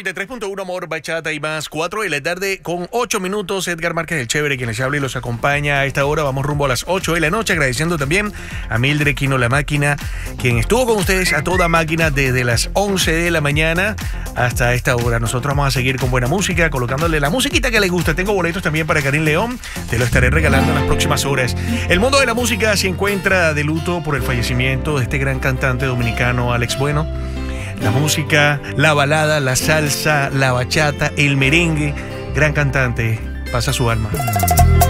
93.1 Amor, Bachata y más. 4 de la tarde con 8 minutos. Edgar Márquez, el chévere, quien les habla y los acompaña a esta hora. Vamos rumbo a las 8 de la noche. Agradeciendo también a Mildred Quino La Máquina, quien estuvo con ustedes a toda máquina desde las 11 de la mañana hasta esta hora. Nosotros vamos a seguir con buena música, colocándole la musiquita que le gusta. Tengo boletos también para Karim León. Te lo estaré regalando en las próximas horas. El mundo de la música se encuentra de luto por el fallecimiento de este gran cantante dominicano, Alex Bueno. La música, la balada, la salsa, la bachata, el merengue, gran cantante, pasa su alma.